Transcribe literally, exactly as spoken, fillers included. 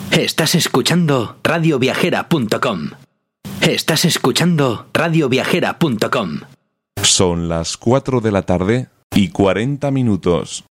Estás escuchando radio viajera punto com. Estás escuchando radio viajera punto com. Son las cuatro de la tarde y cuarenta minutos.